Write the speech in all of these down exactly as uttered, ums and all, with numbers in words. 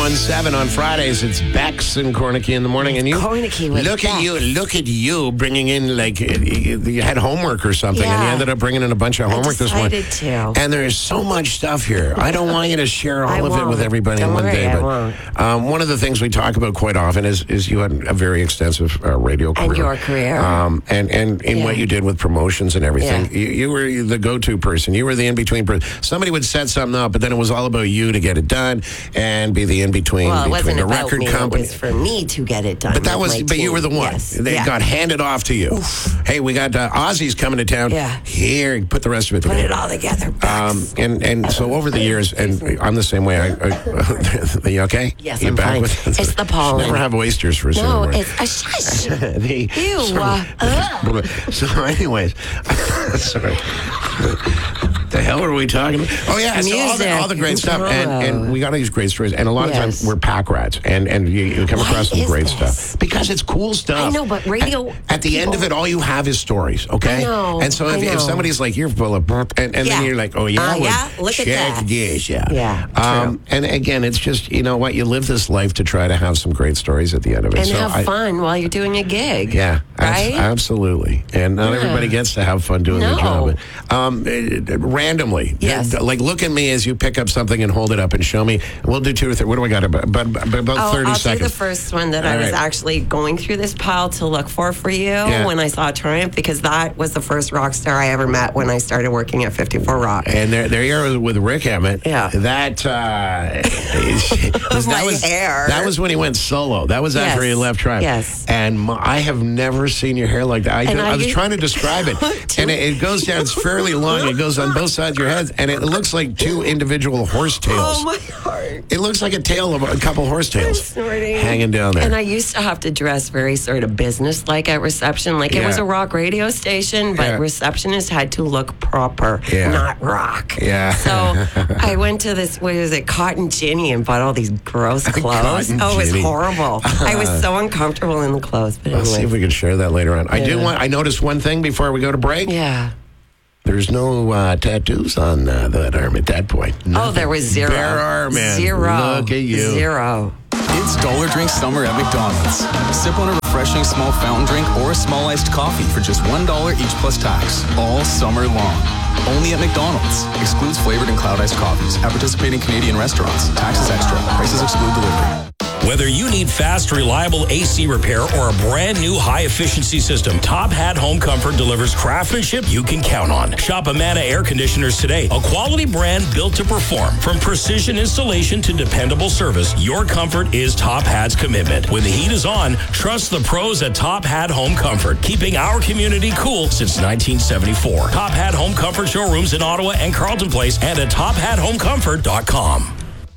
one seven on Fridays. It's Bex and Cornicky in the morning. And you Cornicky with look at Bex. you, look at you bringing in like you you had homework or something, and you Yeah. ended up bringing in a bunch of homework this morning. I decided to. And there's so much stuff here. I don't want you to share all I of it won't. with everybody Don't in one worry, day. I But won't. um, one of the things we talk about quite often is is you had a very extensive uh, radio career. And your career. Um, and and in Yeah. what you did with promotions and everything, Yeah. you, you were the go-to person. You were the in-between person. Somebody would set something up, but then it was all about you to get it done and be the in-between Well, it between wasn't the about record me. company. It was for me to get it done. But that with was, my but you team. were the one. Yes. They yeah. got handed off to you. Hey, we got uh, Ozzy's coming to town. Yeah. Here, put the rest of it Put together. it all together. Bex. Um, and and so over the years, and I'm the same way. I, I, are you okay? Yes, you I'm back fine. With, It's the pollen. Never have oysters for no, Saturday. it's a shush. the, Ew. So, uh, so anyways, sorry. The hell are we talking about? Oh, yeah, so all the, all the great stuff. And, and we got all these great stories. And a lot of Yes. times we're pack rats. And, and you, you come Why across some is great this? stuff. Because it's cool stuff. I know, but radio At, at the end of it, all you have is stories, okay? I know, And so if, I if know. somebody's like, you're full of burp, and, and Yeah. then you're like, oh, yeah? Uh, well, yeah, look at check that. this, yeah. Yeah, Um, and again, it's just, you know what? You live this life to try to have some great stories at the end of it. and so have I- fun while you're doing a gig. yeah, abs- Right? absolutely. And not Yeah. everybody gets to have fun doing No. their job. Um, eh, randomly, Yes. like look at me as you pick up something and hold it up and show me. We'll do two or three. What do we got? About, about, about Oh, thirty I'll seconds. do the first one that All I was right. actually going through this pile to look for for you Yeah. when I saw Triumph, because that was the first rock star I ever met when I started working at fifty-four Rock. And there, there you are with Rick Emmett. Yeah. That uh, was, My that was hair. that was when he went solo. That was after Yes. he left Triumph. Yes. And my, I have never seen your hair like that. I, And I, I was used- trying to describe it, and it, it goes down. It's fairly long. It goes on both sides of your heads, and it looks like two individual horse tails. Oh, my heart. It looks like a tail of a couple horse tails Snorting. hanging down there. And I used to have to dress very sort of business-like at reception. Like it was Yeah. a rock radio station, but Yeah. receptionists had to look proper, Yeah. not rock. Yeah. So I went to this, what is it, Cotton Ginny, and bought all these gross clothes. Cotton oh, it was Ginny. horrible. I was so uncomfortable in the clothes. But Let's see if anyway. we can share that later on. I do Yeah. want. I noticed one thing before we go to break. Yeah. There's no uh, tattoos on uh, that arm at that point. Oh, there was zero. Bare arm, man. Zero. Look at you. Zero. It's Dollar Drink Summer at McDonald's. Sip on a refreshing small fountain drink or a small iced coffee for just one dollar each plus tax, all summer long. Only at McDonald's. Excludes flavored and cloud iced coffees. At participating Canadian restaurants. Taxes extra. Prices exclude delivery. Whether you need fast, reliable A C repair or a brand new high-efficiency system, Top Hat Home Comfort delivers craftsmanship you can count on. Shop Amana Air Conditioners today, a quality brand built to perform. From precision installation to dependable service, your comfort is Top Hat's commitment. When the heat is on, trust the pros at Top Hat Home Comfort, keeping our community cool since nineteen seventy-four. Top Hat Home Comfort showrooms in Ottawa and Carleton Place and at top hat home comfort dot com.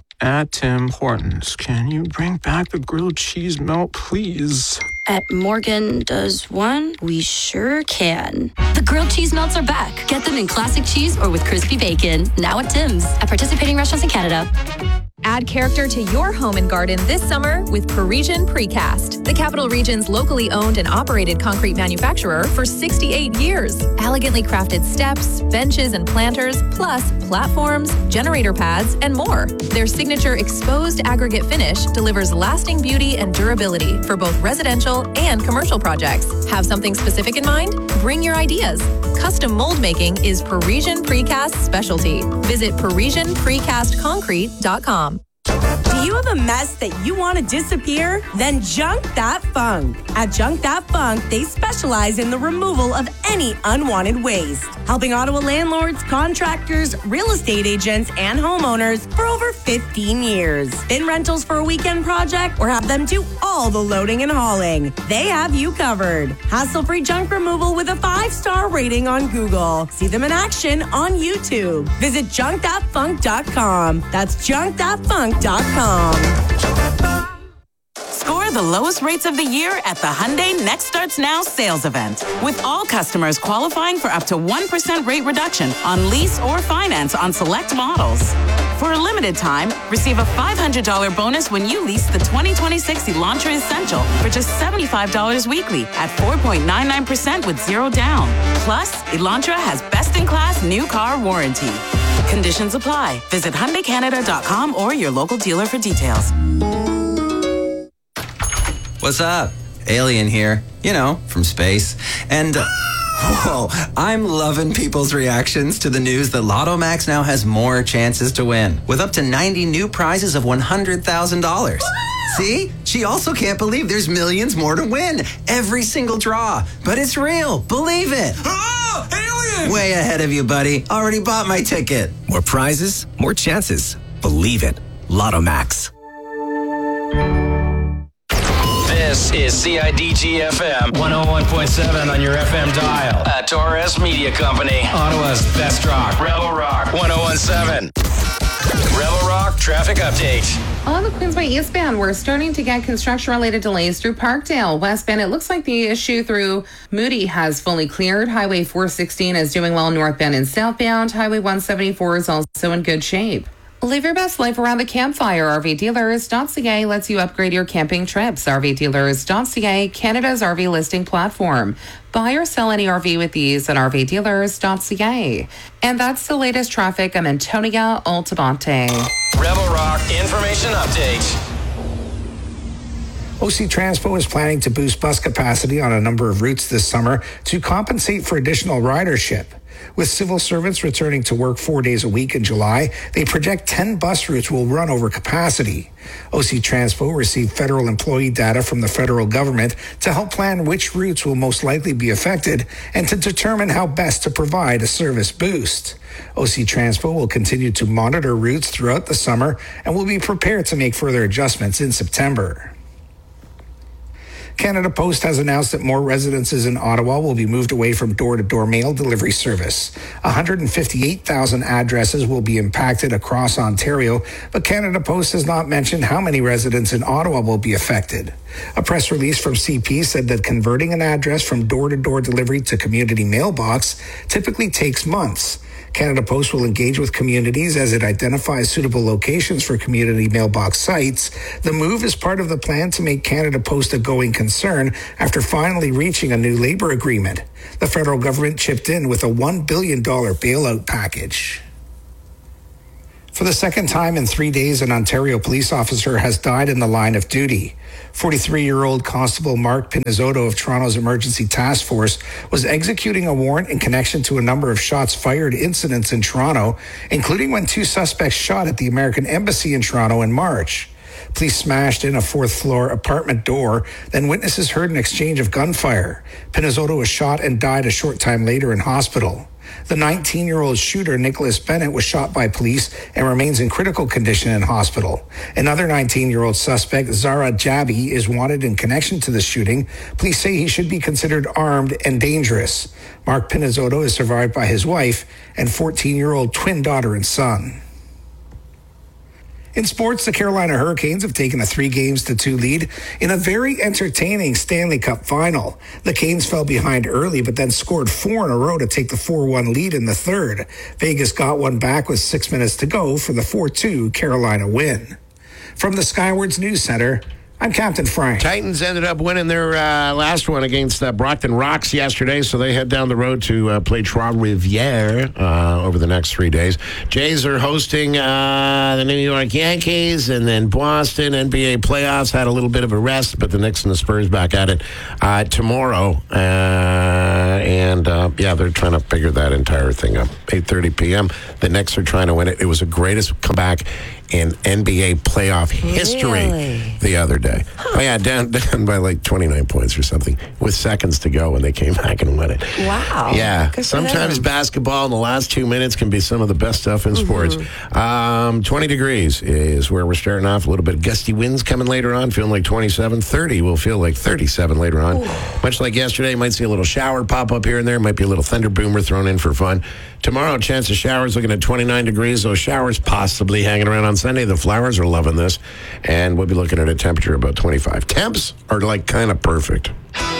At Tim Hortons, can you bring back the grilled cheese melt, please? At Morgan Does One, we sure can. The grilled cheese melts are back. Get them in classic cheese or with crispy bacon. Now at Tim's. At participating restaurants in Canada. Add character to your home and garden this summer with Parisian Precast, the Capital Region's locally owned and operated concrete manufacturer for sixty-eight years. Elegantly crafted steps, benches, and planters, plus platforms, generator pads, and more. Their signature exposed aggregate finish delivers lasting beauty and durability for both residential and commercial projects. Have something specific in mind? Bring your ideas. Custom mold making is Parisian Precast's specialty. Visit Parisian Precast Concrete dot com. Do you have a mess that you want to disappear? Then Junk That Funk. At Junk That Funk, they specialize in the removal of any unwanted waste, helping Ottawa landlords, contractors, real estate agents, and homeowners for over fifteen years. Bin rentals for a weekend project or have them do all the loading and hauling. They have you covered. Hassle-free junk removal with a five-star rating on Google. See them in action on YouTube. Visit junk that funk dot com. That's junk that funk dot com. Score the lowest rates of the year at the Hyundai Next Starts Now sales event. With all customers qualifying for up to one percent rate reduction on lease or finance on select models. For a limited time, receive a five hundred dollars bonus when you lease the twenty twenty-six Elantra Essential for just seventy-five dollars weekly at four point nine nine percent with zero down. Plus, Elantra has best-in-class new car warranty. Conditions apply. Visit Hyundai Canada dot com or your local dealer for details. What's up? Alien here. You know, from space. And... Uh, Whoa, I'm loving people's reactions to the news that Lotto Max now has more chances to win, with up to ninety new prizes of one hundred thousand dollars. See? She also can't believe there's millions more to win. Every single draw. But it's real. Believe it. Oh, alien! Way ahead of you, buddy. Already bought my ticket. More prizes, more chances. Believe it. Lotto Max. This is C I D G F M one oh one point seven on your F M dial. At Torres Media Company. Ottawa's best rock. Rebel Rock one oh one seven. Rebel Rock traffic update. On the Queensway eastbound, we're starting to get construction-related delays through Parkdale. Westbound, it looks like the issue through Moody has fully cleared. Highway four sixteen is doing well northbound and southbound. Highway one seventy-four is also in good shape. Live your best life around the campfire. R V Dealers dot C A lets you upgrade your camping trips. R V Dealers dot C A, Canada's R V listing platform. Buy or sell any R V with ease at R V Dealers dot C A. And that's the latest traffic. I'm Antonia Altamonte. Rebel Rock information update. O C Transpo is planning to boost bus capacity on a number of routes this summer to compensate for additional ridership. With civil servants returning to work four days a week in July, they project ten bus routes will run over capacity. O C Transpo received federal employee data from the federal government to help plan which routes will most likely be affected and to determine how best to provide a service boost. O C Transpo will continue to monitor routes throughout the summer and will be prepared to make further adjustments in September. Canada Post has announced that more residences in Ottawa will be moved away from door-to-door mail delivery service. one hundred fifty-eight thousand addresses will be impacted across Ontario, but Canada Post has not mentioned how many residents in Ottawa will be affected. A press release from C P said that converting an address from door-to-door delivery to community mailbox typically takes months. Canada Post will engage with communities as it identifies suitable locations for community mailbox sites. The move is part of the plan to make Canada Post a going concern after finally reaching a new labor agreement. The federal government chipped in with a one billion dollars bailout package. For the second time in three days, an Ontario police officer has died in the line of duty. forty-three-year-old Constable Mark Pinizzotto of Toronto's Emergency Task Force was executing a warrant in connection to a number of shots fired incidents in Toronto, including when two suspects shot at the American Embassy in Toronto in March. Police smashed in a fourth-floor apartment door, then witnesses heard an exchange of gunfire. Pinizzotto was shot and died a short time later in hospital. The nineteen-year-old shooter, Nicholas Bennett, was shot by police and remains in critical condition in hospital. Another nineteen-year-old suspect, Zara Jabi, is wanted in connection to the shooting. Police say he should be considered armed and dangerous. Mark Pinizzotto is survived by his wife and fourteen-year-old twin daughter and son. In sports, the Carolina Hurricanes have taken a three games to two lead in a very entertaining Stanley Cup final. The Canes fell behind early, but then scored four in a row to take the four one lead in the third. Vegas got one back with six minutes to go for the four two Carolina win. From the Skywards News Center, I'm Captain Frank. Titans ended up winning their uh, last one against uh, Brockton Rocks yesterday, so they head down the road to uh, play Trois-Rivières uh, over the next three days. Jays are hosting uh, the New York Yankees, and then Boston. N B A playoffs had a little bit of a rest, but the Knicks and the Spurs back at it uh, tomorrow. Uh, and, uh, yeah, they're trying to figure that entire thing up. eight thirty p.m. The Knicks are trying to win it. It was the greatest comeback in N B A playoff history Really? the other day. Huh. Oh, yeah, down, down by like twenty-nine points or something with seconds to go when they came back and won it. Wow. Yeah. Good for Sometimes them. basketball in the last two minutes can be some of the best stuff in sports. Mm-hmm. Um, twenty degrees is where we're starting off. A little bit of gusty winds coming later on, feeling like twenty-seven. thirty will feel like thirty-seven later on. Ooh. Much like yesterday, you might see a little shower pop up here and there. Might be a little thunder boomer thrown in for fun. Tomorrow, chance of showers looking at twenty-nine degrees. Those showers possibly hanging around on Sunday. The flowers are loving this. And we'll be looking at a temperature about twenty-five. Temps are like kind of perfect.